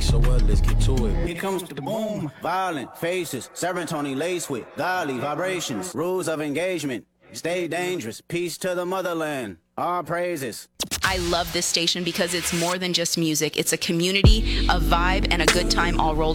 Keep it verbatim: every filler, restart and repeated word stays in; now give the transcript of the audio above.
so what? Let's get to it. Here comes the boom, violent faces, serotonin laced with godly vibrations, rules of engagement. Stay dangerous. Peace to the motherland. Our praises. I love this station because it's more than just music. It's a community, a vibe, and a good time all rolled